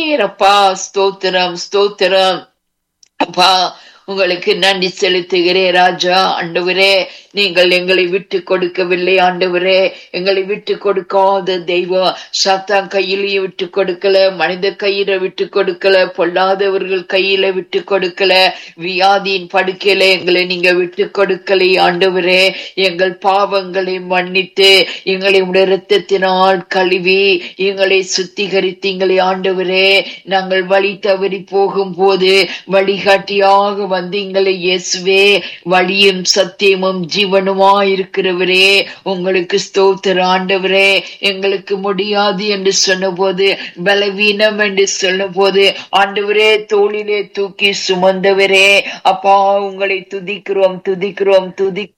அப்பா ஸ்தோத்திரம் ஸ்தோத்திரம். அப்பா உங்களுக்கு நன்றி செலுத்துகிறேன் ராஜா. ஆண்டவரே, நீங்கள் எங்களை விட்டு கொடுக்கவில்லை ஆண்டவரே. எங்களை விட்டு கொடுக்காத தெய்வம். சாத்தான் கையிலேயே விட்டு கொடுக்கல, மனித கையில விட்டு கொடுக்கல, பொல்லாதவர்கள் கையில விட்டு கொடுக்கல, வியாதியின் படுக்கையில எங்களை நீங்க விட்டு கொடுக்கலை ஆண்டவரே. எங்கள் பாவங்களை மன்னித்து எங்களை உடைய இரத்தத்தினால் கழுவி எங்களை சுத்திகரித்தீங்களே ஆண்டவரே. நாங்கள் வழி தவறி போகும் போது வழிகாட்டியாக வந்தீங்களே இயேசுவே. வழியும் சத்தியமும் ஜீவனுமாயிருக்கிறவரே, உங்களுக்கு ஸ்தோத்திர ஆண்டவரே. எங்களுக்கு முடியாது என்று சொன்ன போது, பலவீனம் என்று சொன்ன போது ஆண்டவரே தோளிலே தூக்கி சுமந்தவரே, அப்பா உங்களை துதிக்கிறோம் துதிக்கிறோம்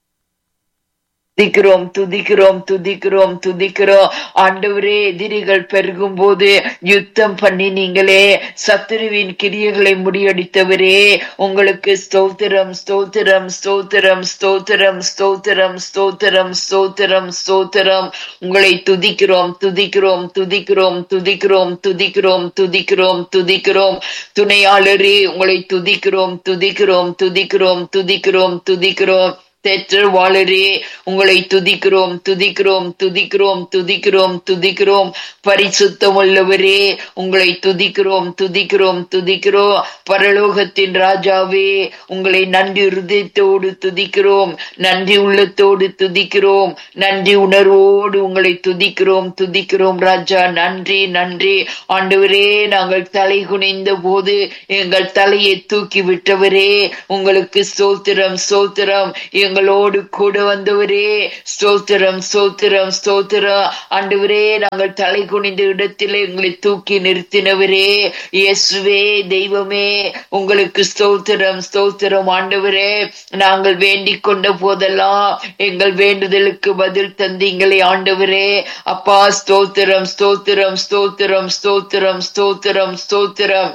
துதிக்கிறோம் துதிக்கிறோம் துதிக்கிறோம் துதிக்கிறோம் ஆண்டவரே. எதிரிகள் பெருகும் போது யுத்தம் பண்ணி நீங்களே சத்துருவின் கிரியைகளை முறியடித்தவரே, உங்களுக்கு ஸ்தோத்திரம் ஸ்தோத்திரம் ஸ்தோத்திரம் ஸ்தோத்திரம் ஸ்தோத்திரம் ஸ்தோத்திரம் ஸ்தோத்திரம் ஸ்தோத்திரம். உங்களை துதிக்கிறோம் துதிக்கிறோம் துதிக்கிறோம் துதிக்கிறோம் துதிக்கிறோம் துதிக்கிறோம் துதிக்கிறோம். துணையாளரே உங்களை துதிக்கிறோம் துதிக்கிறோம் துதிக்கிறோம் துதிக்கிறோம் துதிக்கிறோம். தேற்றவாளரே உங்களை துதிக்கிறோம் துதிக்கிறோம் துதிக்கிறோம் துதிக்கிறோம் துதிக்கிறோம். பரிசுத்தமுள்ளவரே உங்களை துதிக்கிறோம் துதிக்கிறோம் துதிக்கிறோம். பரலோகத்தின் ராஜாவே உங்களை நன்றி இருதயத்தோடு துதிக்கிறோம், நன்றி உள்ளத்தோடு துதிக்கிறோம், நன்றி உணர்வோடு உங்களை துதிக்கிறோம் துதிக்கிறோம் ராஜா. நன்றி நன்றி ஆண்டவரே. நாங்கள் தலை குனிந்த போது எங்கள் தலையை தூக்கி விட்டவரே, உங்களுக்கு ஸ்தோத்திரம் ஸ்தோத்திரம். எங்களோடு கூட வந்தவரே ஸ்தோத்திரம் ஸ்தோத்திரம் ஸ்தோத்திரம். ஆண்டவரே, நாங்கள் தலை குனிந்த இடத்திலே எங்களை தூக்கி நிறுத்தினவரே இயேசுவே தெய்வமே, உங்களுக்கு ஸ்தோத்திரம் ஸ்தோத்திரம். ஆண்டவரே, நாங்கள் வேண்டிக் கொண்ட போதெல்லாம் எங்கள் வேண்டுதலுக்கு பதில் தந்தீங்களே ஆண்டவரே. அப்பா ஸ்தோத்திரம் ஸ்தோத்திரம் ஸ்தோத்திரம் ஸ்தோத்திரம் ஸ்தோத்திரம் ஸ்தோத்திரம்.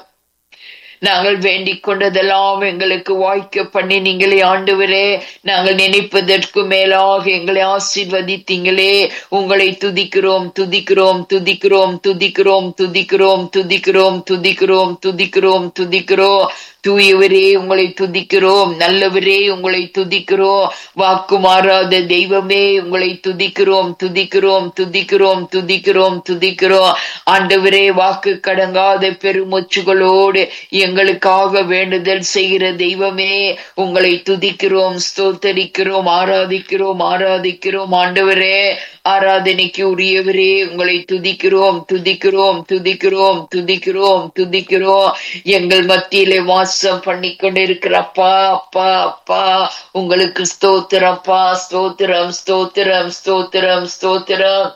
நாங்கள் வேண்டிக் கொண்டதெல்லாம் எங்களுக்கு வாய்க்க பண்ணி நீங்களே ஆண்டவரே. நாங்கள் நினைப்பதற்கு மேலாக எங்களை ஆசீர்வதித்தீங்களே. உங்களை துதிக்கிறோம் துதிக்கிறோம் துதிக்கிறோம் துதிக்கிறோம் துதிக்கிறோம் துதிக்கிறோம் துதிக்கிறோம் துதிக்கிறோம் துதிக்கிறோம். தூயவரே உங்களை துதிக்கிறோம், நல்லவரே உங்களை துதிக்கிறோம், வாக்கு மாறாத தெய்வமே உங்களை துதிக்கிறோம் துதிக்கிறோம் துதிக்கிறோம் துதிக்கிறோம் துதிக்கிறோம். ஆண்டவரே, வாக்கு கடங்காத பெருமூச்சுகளோடு எங்களுக்காக வேண்டுதல் செய்கிற தெய்வமே உங்களை துதிக்கிறோம் ஸ்தோத்தரிக்கிறோம் ஆராதிக்கிறோம் ஆராதிக்கிறோம். ஆண்டவரே, ஆராதனைக்கு உரியவரே உங்களை துதிக்கிறோம் துதிக்கிறோம் துதிக்கிறோம் துதிக்கிறோம் துதிக்கிறோம். எங்கள் மத்தியிலே வாசம் பண்ணி கொண்டிருக்கிற அப்பா அப்பா அப்பா உங்களுக்கு ஸ்தோத்திரப்பா ஸ்தோத்திரம் ஸ்தோத்திரம் ஸ்தோத்திரம் ஸ்தோத்திரம்.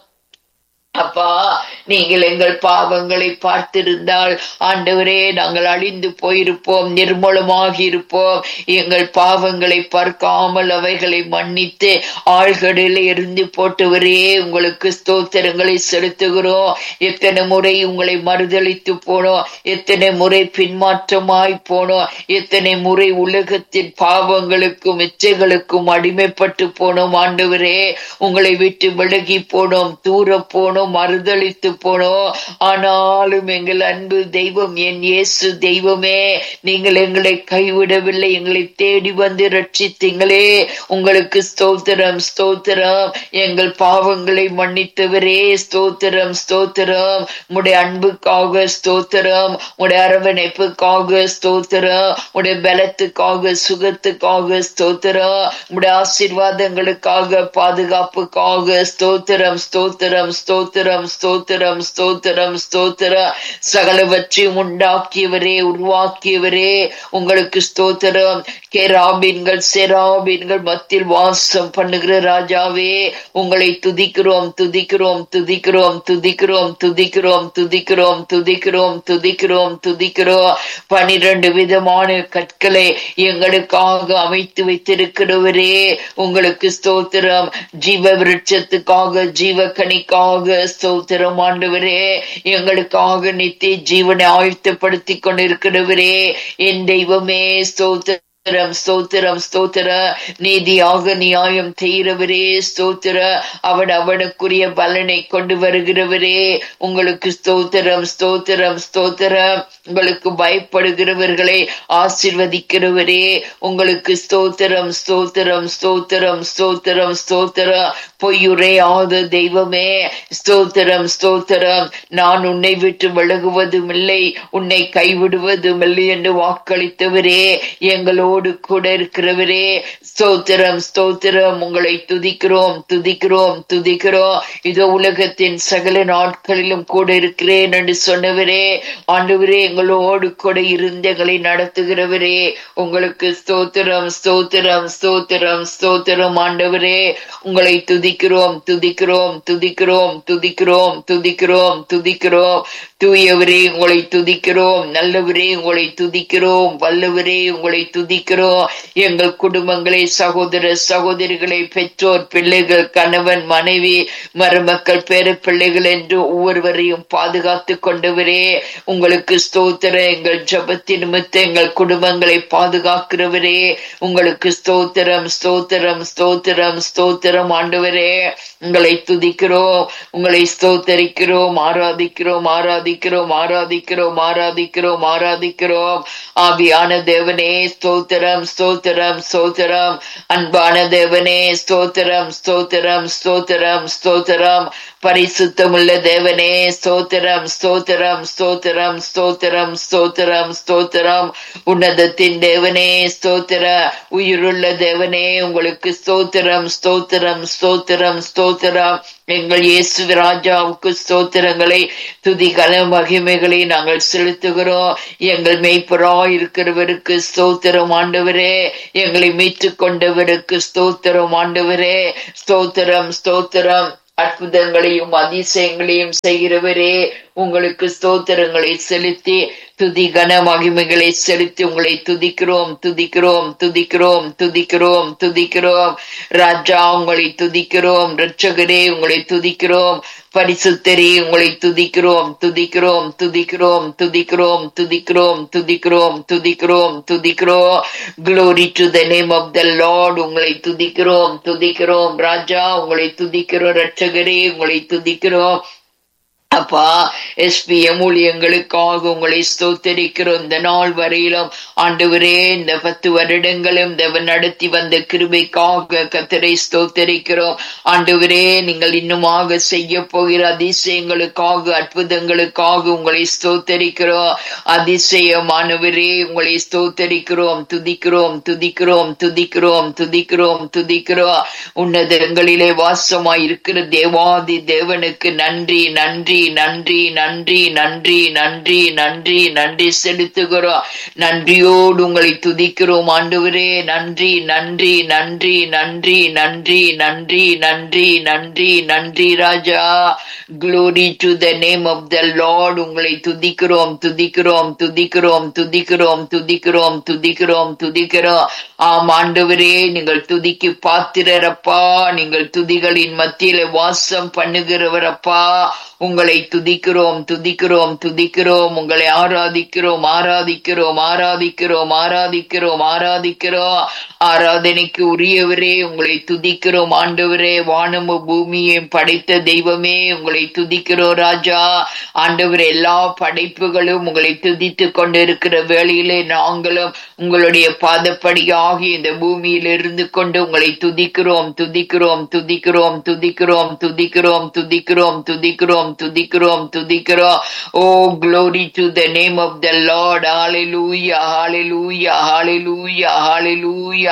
அப்பா, நீங்கள் எங்கள் பாவங்களை பார்த்திருந்தால் ஆண்டவரே நாங்கள் அழிந்து போயிருப்போம், நிர்மூலமாகி இருப்போம். எங்கள் பாவங்களை பார்க்காமல் அவைகளை மன்னித்து ஆழ்கடலில் இருந்து போட்டவரே உங்களுக்கு ஸ்தோத்திரங்களை செலுத்துகிறோம். எத்தனை முறை உங்களை மறுதளித்து போனோம், எத்தனை முறை பின்மாற்றமாய் போனோம், எத்தனை முறை உலகத்தின் பாவங்களுக்கும் இச்சைகளுக்கும் அடிமைப்பட்டு போனோம். ஆண்டவரே, உங்களை விட்டு விலகி போனோம், தூர போனோம், மறுதளித்து போனோம். ஆனாலும் எங்கள் அன்பு தெய்வம் என் இயேசு தெய்வமே, நீங்கள் எங்களை கைவிடவில்லை, எங்களை தேடி வந்து ரட்சித்தீங்களே. உங்களுக்கு ஸ்தோத்திரம் ஸ்தோத்திரம். எங்கள் பாவங்களை மன்னித்தவரே ஸ்தோத்திரம் ஸ்தோத்திரம். உடைய அன்புக்காக ஸ்தோத்திரம், உடைய அரவணைப்புக்காக ஸ்தோத்திரம், உடைய பலத்துக்காக சுகத்துக்காக ஸ்தோத்திரம், உடைய ஆசீர்வாதங்களுக்காக பாதுகாப்புக்காக ஸ்தோத்திரம் ஸ்தோத்திரம் ஸ்தோத்திரம் ஸ்தோத்திரம் ஸ்தோத்திரம் ஸ்தோத்திரம். சகலவற்றையும் உண்டாக்கியவரே உருவாக்கியவரே உங்களுக்கு ஸ்தோத்திரம். கேராபீன்கள் செராபீன்கள் மத்தியில் வாசம் பண்ணுகிற ராஜாவே உங்களை துதிக்கிறோம் துதிக்கிறோம் துதிக்கிறோம் துதிக்கிறோம் துதிக்கிறோம் துதிக்கிறோம் துதிக்கிறோம் துதிக்கிறோம் துதிக்கிறோம். 12 விதமான கற்களை எங்களுக்காக அமைத்து வைத்திருக்கிறவரே உங்களுக்கு ஸ்தோத்திரம். ஜீவ விருட்சத்துக்காக ஜீவகனிக்காக ஸ்தோத்திரம். ஆண்டவரே, எங்களுக்காக நித்திய ஜீவனை ஆயத்தப்படுத்திக் கொண்டிருக்கிறவரே என் தெய்வமே ஸ்தோத்திரம் ஸ்தோத்திரம் ஸ்தோத்திரம் ஸ்தோத்திர நீதியாக நியாயம் செய்கிறவரே ஸ்தோத்திர அவனுக்குரிய பலனை கொண்டு வருகிறவரே உங்களுக்கு ஸ்தோத்திரம் ஸ்தோத்திரம் ஸ்தோத்திரம் உங்களுக்கு பயப்படுகிறவர்களை ஆசீர்வதிக்கிறவரே உங்களுக்கு ஸ்தோத்திரம் ஸ்தோத்திரம் ஸ்தோத்திரம் ஸ்தோத்திரம் ஸ்தோத்திரம் பொய்யுரையாத தெய்வமே ஸ்தோத்திரம் ஸ்தோத்திரம் நான் உன்னை விட்டு விலகுவதும் இல்லை உன்னை கைவிடுவதும் இல்லை என்று வாக்களித்தவரே எங்களோடு கூட இருக்கிறவரே ஸ்தோத்திரம் ஸ்தோத்திரம் உங்களை துதிக்கிறோம் துதிக்கிறோம் துதிக்கிறோம் இதோ உலகத்தின் சகல நாட்களிலும் கூட இருக்கிறேன் என்று சொன்னவரே ஆண்டவரே எங்களோடு கூட இருந்து எங்களை நடத்துகிறவரே உங்களுக்கு ஸ்தோத்திரம் ஸ்தோத்திரம் ஸ்தோத்திரம் ஸ்தோத்திரம் ஆண்டவரே உங்களை துதிக்கிறோம் துதிக்கிறோம் துதிக்கிறோம் துதிக்கிறோம் துதிக்கிறோம் துதிக்கிறோம் தூயவரே உங்களை துதிக்கிறோம் நல்லவரே உங்களை துதிக்கிறோம் வல்லவரே உங்களை துதிக்கிறோம் எங்கள் குடும்பங்களை சகோதர சகோதரிகளை பெற்றோர் பிள்ளைகள் கணவன் மனைவி மருமக்கள் பேர பிள்ளைகள் என்று ஒவ்வொருவரையும் பாதுகாத்து கொண்டவரே உங்களுக்கு ஸ்தோத்திர எங்கள் ஜபத்தின் நிமித்த எங்கள் குடும்பங்களை பாதுகாக்கிறவரே உங்களுக்கு ஸ்தோத்திரம் ஸ்தோத்திரம் ஸ்தோத்திரம் ஸ்தோத்திரம் ஆண்டவரே உங்களை துதிக்கிறோம் உங்களை ஸ்தோத்தரிக்கிறோம் ஆராதிக்கிறோம் ஆராதிக்கிறோம் ஆராதிக்கிறோம் ஆராதிக்கிறோம் ஆராதிக்கிறோம் ஆவியான தேவனே ஸ்தோத்திரம் ஸ்தோத்திரம் ஸ்தோத்திரம் அன்பான தேவனே ஸ்தோத்திரம் ஸ்தோத்திரம் ஸ்தோத்திரம் ஸ்தோத்திரம் பரிசுத்தமுள்ள தேவனே ஸ்தோத்திரம் ஸ்தோத்திரம் ஸ்தோத்திரம் ஸ்தோத்திரம் ஸ்தோத்திரம் ஸ்தோத்திரம் உன்னதத்தின் தேவனே ஸ்தோத்திர உயிருள்ள தேவனே உங்களுக்கு ஸ்தோத்திரம் ஸ்தோத்திரம் ஸ்தோத்திரம் ஸ்தோத்திரம் எங்கள் இயேசு ராஜாவுக்கு ஸ்தோத்திரங்களை துதிகன மகிமைகளை நாங்கள் செலுத்துகிறோம் எங்கள் மெய்ப்பராய் இருக்கிறவருக்கு ஸ்தோத்திரம் ஆண்டவரே எங்களை மீட்டுக் கொண்டவருக்கு ஸ்தோத்திரம் ஆண்டவரே ஸ்தோத்திரம் ஸ்தோத்திரம் அற்புதங்களையும் அதிசயங்களையும் செய்கிறவரே உங்களுக்கு ஸ்தோத்திரங்களை செலுத்தி துதி கன மகிமைகளை செலுத்தி உங்களை துதிக்கிறோம் துதிக்கிறோம் துதிக்கிறோம் துதிக்கிறோம் துதிக்கிறோம் ராஜா உங்களை துதிக்கிறோம் இரட்சகரே உங்களை துதிக்கிறோம் பரிசுத்தரே உங்களை துதிக்கிறோம் துதிக்கிறோம் துதிக்கிறோம் துதிக்கிறோம் துதிக்கிறோம் துதிக்கிறோம் துதிக்கிறோம் துதிக்கிறோம் Glory to the name of the Lord உங்களை துதிக்கிறோம் துதிக்கிறோம் ராஜா உங்களை துதிக்கிறோம் இரட்சகரே உங்களை துதிக்கிறோம் அப்பா எஸ்பிஎம் ஊழியங்களுக்காக உங்களை ஸ்தோத்தரிக்கிறோம் இந்த நாள் வரையிலும் ஆண்டவரே இந்த 10 வருடங்களும் தேவன் நடத்தி வந்த கிருபைக்காக கர்த்தரை ஸ்தோத்தரிக்கிறோம் ஆண்டவரே நீங்கள் இன்னுமாக செய்ய போகிற அதிசயங்களுக்காக அற்புதங்களுக்காக உங்களை ஸ்தோத்தரிக்கிறோம் அதிசயமானவரே உங்களை ஸ்தோத்தரிக்கிறோம் துதிக்கிறோம் துதிக்கிறோம் துதிக்கிறோம் துதிக்கிறோம் துதிக்கிறோம் உன்னதங்களிலே வாசமாய் இருக்கிற தேவாதி தேவனுக்கு நன்றி நன்றி நன்றி நன்றி நன்றி நன்றி நன்றி நன்றி செலுத்துகிறோம் நன்றியோடு உங்களை துதிக்கிறோம் ஆண்டவரே நன்றி நன்றி நன்றி நன்றி நன்றி நன்றி நன்றி நன்றி நன்றி ராஜா Glory to the name of the Lord உங்களை துதிக்கிறோம் துதிக்கிறோம் துதிக்கிறோம் துதிக்கிறோம் துதிக்கிறோம் துதிக்கிறோம் துதிக்கிறோம் ஆம் ஆண்டவரே நீங்கள் துதிக்கு பாத்திரரப்பா நீங்கள் துதிகளின் மத்தியில வாசம் பண்ணுகிறவரப்பா உங்களை துதிக்கிறோம் துதிக்கிறோம் துதிக்கிறோம் உங்களை ஆராதிக்கிறோம் ஆராதிக்கிறோம் ஆராதிக்கிறோம் ஆராதிக்கிறோம் ஆராதிக்கிறோம் ஆராதனைக்கு உரியவரே உங்களை துதிக்கிறோம் ஆண்டவரே வானமும் பூமியையும் படைத்த தெய்வமே உங்களை துதிக்கிறோம் ராஜா ஆண்டவரே எல்லா படைப்புகளும் உங்களை துதித்து கொண்டிருக்கிற வேளையிலே நாங்களும் உங்களுடைய பாதப்படியாகி இந்த பூமியில் இருந்து கொண்டு உங்களை துதிக்கிறோம் துதிக்கிறோம் துதிக்கிறோம் துதிக்கிறோம் துதிக்கிறோம் துதிக்கிறோம் துதிக்கிறோம் துதிக்கிறோம் துதிக்கிறோம் Oh glory to the name of the Lord hallelujah hallelujah hallelujah hallelujah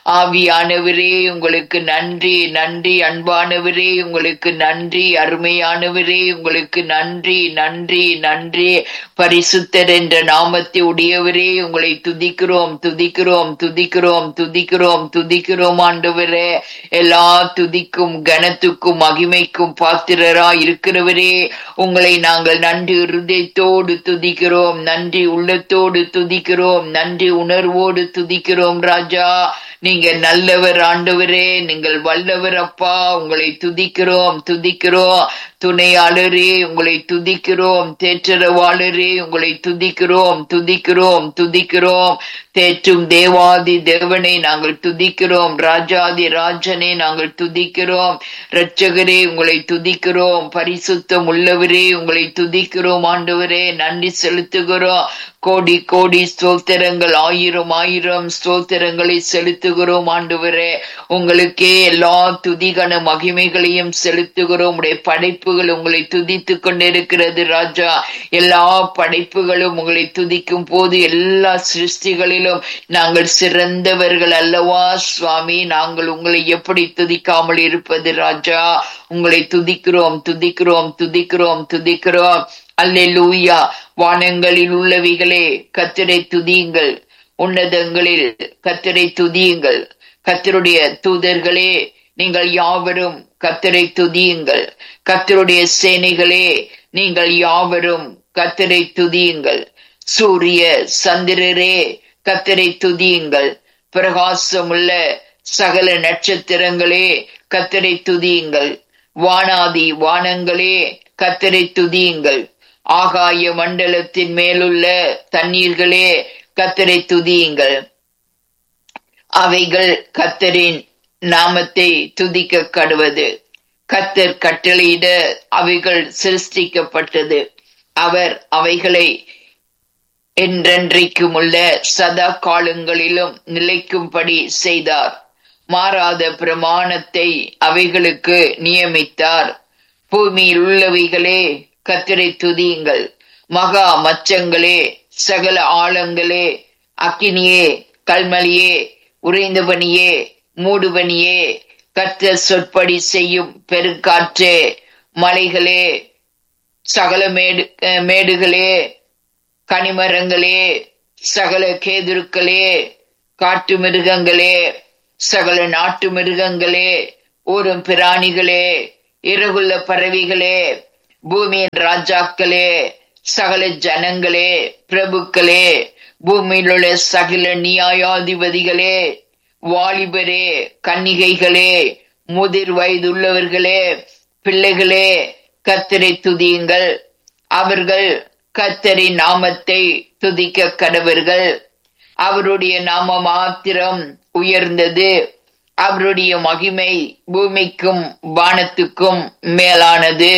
ஆவியானவரே உங்களுக்கு நன்றி நன்றி அன்பானவரே உங்களுக்கு நன்றி அருமையானவரே உங்களுக்கு நன்றி நன்றி நன்றி பரிசுத்தர் என்ற நாமத்தை உடையவரே உங்களை துதிக்கிறோம் துதிக்கிறோம் துதிக்கிறோம் துதிக்கிறோம் துதிக்கிறோம் ஆண்டவரே எல்லா துதிக்கும் கனத்துக்கும் மகிமைக்கும் பாத்திரராய் இருக்கிறவரே உங்களை நாங்கள் நன்றி இருதயத்தோடு துதிக்கிறோம் நன்றி உள்ளத்தோடு துதிக்கிறோம் நன்றி உணர்வோடு துதிக்கிறோம் ராஜா நீங்க நல்லவர் ஆண்டவரே நீங்கள் வல்லவர் அப்பா உங்களை துதிக்கிறோம் துதிக்கிறோம் துணையாளரே உங்களை துதிக்கிறோம், தேற்றரவாளரே உங்களை துதிக்கிறோம், துதிக்கிறோம், துதிக்கிறோம். தேற்றும் தேவாதி தேவனை நாங்கள் துதிக்கிறோம், ராஜாதி ராஜனை நாங்கள் துதிக்கிறோம், இரட்சகரே உங்களை துதிக்கிறோம், பரிசுத்தம் உள்ளவரே உங்களை துதிக்கிறோம். ஆண்டவரே நன்றி செலுத்துகிறோம். கோடி கோடி ஸ்தோத்திரங்கள், ஆயிரம் ஆயிரம் ஸ்தோத்திரங்களை செலுத்துகிறோம். ஆண்டவரே உங்களுக்கே எல்லா துதிகன மகிமைகளையும் செலுத்துகிறோம். உடைய படைப்புகள் உங்களை துதித்து கொண்டிருக்கிறது ராஜா. எல்லா படைப்புகளும் உங்களை துதிக்கும் போது எல்லா சிருஷ்டிகளிலும் நாங்கள் சிறந்தவர்கள் அல்லவா சுவாமி? நாங்கள் உங்களை எப்படி துதிக்காமல் இருப்பது ராஜா? உங்களை துதிக்கிறோம், துதிக்கிறோம், துதிக்கிறோம், துதிக்கிறோம். அல்லேலூயா. வானங்களில் உள்ளவைகளே கர்த்தரை துதியுங்கள், உன்னதங்களில் கர்த்தரை துதியுங்கள். கர்த்தருடைய தூதர்களே நீங்கள் யாவரும் கர்த்தரை துதியுங்கள். கர்த்தருடைய சேனைகளே நீங்கள் யாவரும் கர்த்தரை துதியுங்கள். சூரிய சந்திரரே கர்த்தரை துதியுங்கள். பிரகாசமுள்ள சகல நட்சத்திரங்களே கர்த்தரை துதியுங்கள். வானாதி வானங்களே கர்த்தரை துதியுங்கள். ஆகாய மண்டலத்தின் மேலுள்ள தண்ணீர்களே கர்த்தரை துதியுங்கள். அவைகள் கர்த்தரின் நாமத்தை துதிக்க கடவது. கர்த்தர் கட்டளையிட அவைகள் சிருஷ்டிக்கப்பட்டது. அவர் அவைகளை என்றென்றைக்கும் உள்ள சதா காலங்களிலும் நிலைக்கும்படி செய்தார். மாறாத பிரமாணத்தை அவைகளுக்கு நியமித்தார். பூமியில் உள்ளவைகளே கர்த்தரை துதியுங்கள். மகா மச்சங்களே, சகல ஆழங்களே, அக்கினியே, கல்மலியே, உறைந்தபனியே, மூடுபனியே, கர்த்தர் சொற்படி செய்யும் பெருங்காற்றே, மலைகளே, சகல மேடுகளே, கனிமரங்களே, சகல கேதுருக்களே, காட்டு மிருகங்களே, சகல நாட்டு மிருகங்களே, ஊரும் பிராணிகளே, இறகுள்ள பறவைகளே, பூமியின் ராஜாக்களே, சகல ஜனங்களே, பிரபுக்களே, பூமியில் உள்ள சகல நியாயாதிபதிகளே, வாலிபரே, கன்னிகைகளே, முதிர் வயதுள்ளவர்களே, பிள்ளைகளே, கர்த்தரை துதியுங்கள். அவர்கள் கர்த்தரின் நாமத்தை துதிக்க கடவர்கள். அவருடைய நாம மாத்திரம் உயர்ந்தது. அவருடைய மகிமை பூமிக்கும் வானத்துக்கும் மேலானது.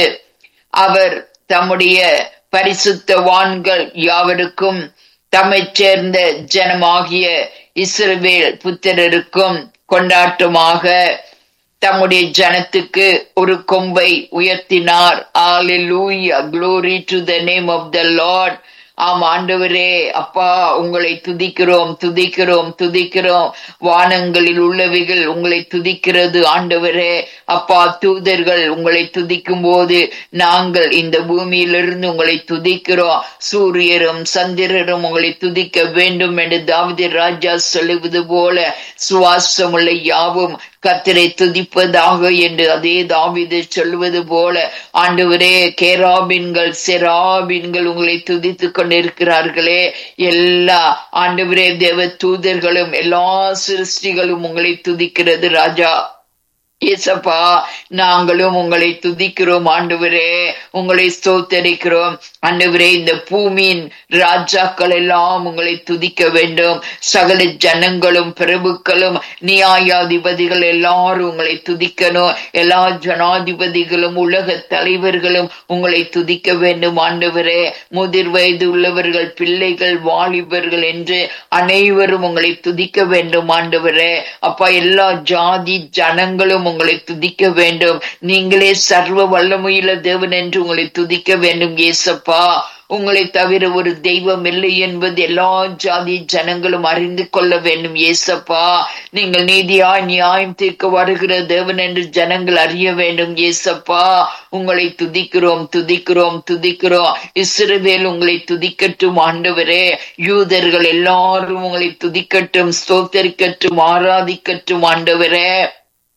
அவர் தம்முடைய பரிசுத்தவான்கள் யாவருக்கும் தம்மைச் சேர்ந்த ஜனமாகிய இஸ்ரவேல் புத்திரருக்கும் கொண்டாட்டமாக தம்முடைய ஜனத்துக்கு ஒரு கொம்பை உயர்த்தினார். Hallelujah, glory to the name of the Lord. ஆம் ஆண்டவரே, அப்பா உங்களை துதிக்கிறோம், துதிக்கிறோம், துதிக்கிறோம். வானங்களில் உள்ளவைகள் உங்களை துதிக்கிறது ஆண்டவரே. அப்பா தூதர்கள் உங்களை துதிக்கும் போது நாங்கள் இந்த பூமியிலிருந்து உங்களை துதிக்கிறோம். சூரியரும் சந்திரரும் உங்களை துதிக்க வேண்டும் என்று தாவீது ராஜா சொல்லுவது போல சுவாசமுள்ள யாவும் கர்த்தரை துதிப்பதாக என்று அதே தாவீது சொல்வது போல ஆண்டவரே, கேராபின்கள் செராபின்கள் உங்களை துதித்துக் கொண்டிருக்கிறார்களே. எல்லா ஆண்டவரே தேவ தூதர்களும் எல்லா சிருஷ்டிகளும் உங்களை துதிக்கிறது ராஜா. ஏசப்பா நாங்களும் உங்களை துதிக்கிறோம் ஆண்டவரே, உங்களை ஸ்தோத்தரிக்கிறோம் ஆண்டவரே. இந்த பூமியின் ராஜாக்கள் எல்லாம் உங்களை துதிக்க வேண்டும். சகல ஜனங்களும் பிரபுக்களும் நியாயாதிபதிகள் எல்லாரும் உங்களை துதிக்கணும். எல்லா ஜனாதிபதிகளும் உலக தலைவர்களும் உங்களை துதிக்க வேண்டும் ஆண்டவரே. முதிர் வயது உள்ளவர்கள், பிள்ளைகள், வாலிபர்கள் என்று அனைவரும் உங்களை துதிக்க வேண்டும் ஆண்டவரே. அப்பா எல்லா ஜாதி ஜனங்களும் உங்களை துதிக்க வேண்டும். நீங்களே சர்வ வல்லமையுள்ள தேவன் என்று உங்களை துதிக்க வேண்டும் ஏசப்பா. உங்களை தவிர ஒரு தெய்வம் இல்லை என்பது எல்லா ஜாதி ஜனங்களும் அறிந்து கொள்ள வேண்டும் ஏசப்பா. நீங்கள் நீதியாய் நியாயம் தீர்க்க வருகிற தேவன் என்று ஜனங்கள் அறிய வேண்டும் ஏசப்பா. உங்களை துதிக்கிறோம், துதிக்கிறோம், துதிக்கிறோம். இஸ்ரவேல் உங்களை துதிக்கட்டும் ஆண்டவரே. யூதர்கள் எல்லாரும் உங்களை துதிக்கட்டும், ஸ்தோத்தரிக்கட்டும், ஆராதிக்கட்டும் ஆண்டவரே.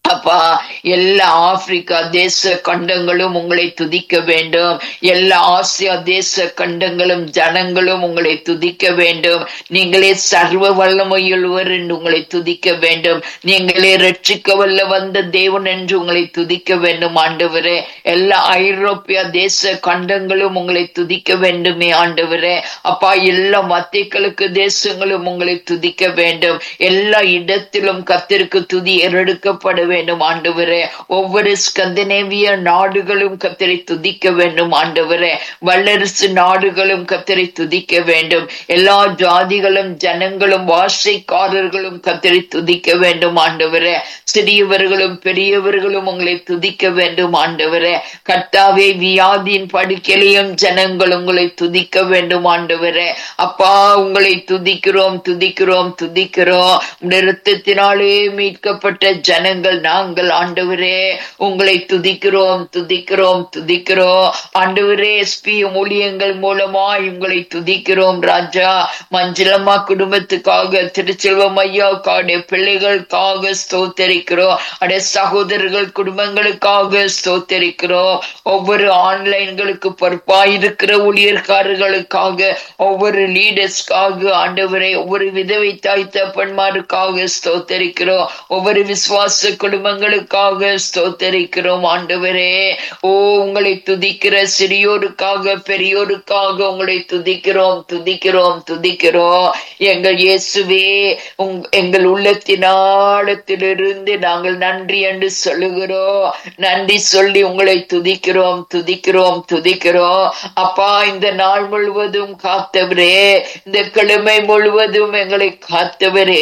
அப்பா, எல்லா ஆப்பிரிக்கா தேச கண்டங்களும் உங்களை துதிக்க வேண்டும். எல்லா ஆசியா தேச கண்டங்களும் ஜனங்களும் உங்களை துதிக்க வேண்டும். நீங்களே சர்வ வல்லமையுள்ளவர் என்று உங்களை துதிக்க வேண்டும். நீங்களே ரட்சிக்க வல்ல வந்த தேவன் என்று உங்களை துதிக்க வேண்டும் ஆண்டவரே. எல்லா ஐரோப்பிய தேச கண்டங்களும் உங்களை துதிக்க வேண்டுமே ஆண்டவரே. அப்பா, எல்லா மத்தியக்கிழக்கு தேசங்களும் உங்களை துதிக்க வேண்டும். எல்லா இடத்திலும் கர்த்தருக்கு துதி ஏறெடுக்கப்பட வேண்டும் ஆண்டவரே. ஒவ்வொரு ஸ்கandinavian நாடுகளும் கர்த்தரை துதிக்க வேண்டும் ஆண்டவரே. வல்லரசு நாடுகளும் கர்த்தரை துதிக்க வேண்டும். எல்லா ஜாதிகளும் ஜனங்களும் வாசைக்காரர்களும் கர்த்தரை துதிக்க வேண்டும் ஆண்டவரே. சிறியவர்களும் பெரியவர்களும் உங்களை துதிக்க வேண்டும் ஆண்டவரே. கர்த்தாவே, வியாதியின் படுக்கையிலும் ஜனங்கள் உங்களை துதிக்க வேண்டும் ஆண்டவரே. அப்பா, உங்களை துதிக்கிறோம் துதிக்கிறோம் துதிக்கிறோம். இரத்தத்தினாலே மீட்கப்பட்ட ஜனங்கள் நாங்கள் ஆண்டவரே, உங்களை துதிக்கிறோம் துதிக்கிறோம் துதிக்கிறோம் ஆண்டவரே. எஸ்பி ஊழியங்கள் மூலமா உங்களை துதிக்கிறோம் ராஜா. மஞ்சளம்மா குடும்பத்துக்காக, திருச்செல்வம் ஐயாவுக்காக, பிள்ளைகளுக்காக ஸ்தோத்தரிக்கிறோம். அடைய சகோதரர்கள் குடும்பங்களுக்காக ஸ்தோத்தரிக்கிறோம். ஒவ்வொரு ஆன்லைன்களுக்கு பொறுப்பாயிருக்கிற ஊழியர்காரர்களுக்காக, ஒவ்வொரு லீடர்ஸ்க்காக ஆண்டவரே, ஒவ்வொரு விதவை தாய் தகப்பன்மாருக்காக ஸ்தோத்தரிக்கிறோம். ஒவ்வொரு விசுவாச குடும்பங்களுக்காக ஸ்தோத்தரிக்கிறோம் ஆண்டவரே. ஓ, உங்களை துதிக்கிற சிறியோருக்காக பெரியோருக்காக உங்களை துதிக்கிறோம் துதிக்கிறோம் துதிக்கிறோம். எங்கள் இயேசுவே, எங்கள் உள்ளத்தின் ஆழத்திலிருந்து நாங்கள் நன்றி என்று சொல்லுகிறோம். நன்றி சொல்லி உங்களை துதிக்கிறோம் துதிக்கிறோம் துதிக்கிறோம். அப்பா, இந்த நாள் முழுவதும் காத்தவரே, இந்த கிழமை முழுவதும் எங்களை காத்தவரே,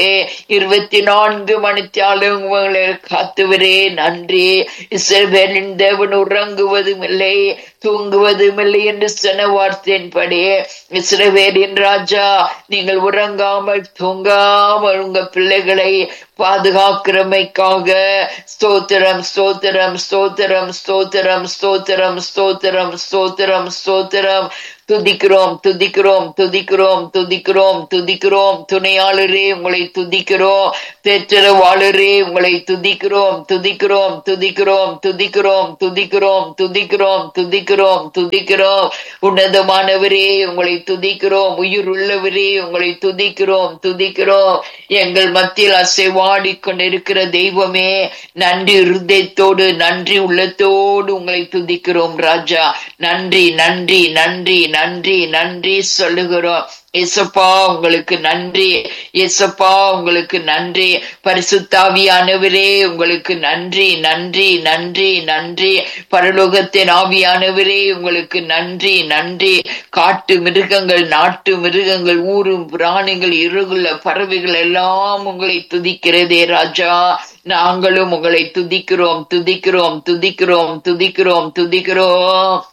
24 மணித்தாலும் உங்களை காத்தவரே நன்றி. இஸ்ரவேலின் தேவன் உறங்குவதும் இல்லை தூங்குவதும் இல்லை என்று சொன்ன வார்த்தையின்படி, இஸ்ரவேலின் ராஜா, நீங்கள் உறங்காமல் தூங்காமல் உங்க பிள்ளைகளை பாதுகாக்கிறமைக்காக ஸ்தோத்திரம் ஸ்தோத்திரம் ஸ்தோத்திரம் ஸ்தோத்திரம் ஸ்தோத்திரம் ஸ்தோத்திரம் ஸ்தோத்திரம் ஸ்தோத்திரம். துதிக்கிறோம் துதிக்கிறோம் துதிக்கிறோம் துதிக்கிறோம் துதிக்கிறோம். துணையாளரே, உங்களை துதிக்கிறோம். தேற்றரவாளரே, உங்களை துதிக்கிறோம் துதிக்கிறோம் துதிக்கிறோம் துதிக்கிறோம் துதிக்கிறோம் துதிக்கிறோம் துதிக்கிறோம் துதிக்கிறோம். உன்னதமானவரே, உங்களை துதிக்கிறோம். உயிர் உள்ளவரே, உங்களை துதிக்கிறோம் துதிக்கிறோம். எங்கள் மத்தியில் அசைவாடிக்கொண்டிருக்கிற தெய்வமே, நன்றி இருதயத்தோடு நன்றி உள்ளத்தோடு உங்களை துதிக்கிறோம் ராஜா. நன்றி நன்றி நன்றி நன்றி நன்றி சொல்லுகிறோம். இயேசப்பா, உங்களுக்கு நன்றி. இயேசப்பா, உங்களுக்கு நன்றி. பரிசுத்தாவியானவரே, உங்களுக்கு நன்றி நன்றி நன்றி நன்றி. பரலோகத்தின் ஆவியானவரே, உங்களுக்கு நன்றி நன்றி. காட்டு மிருகங்கள், நாட்டு மிருகங்கள், ஊரும் பிராணிகள், இருகுள்ள பறவைகள் எல்லாம் உங்களை துதிக்கிறதே ராஜா. நாங்களும் உங்களை துதிக்கிறோம் துதிக்கிறோம் துதிக்கிறோம் துதிக்கிறோம் துதிக்கிறோம்.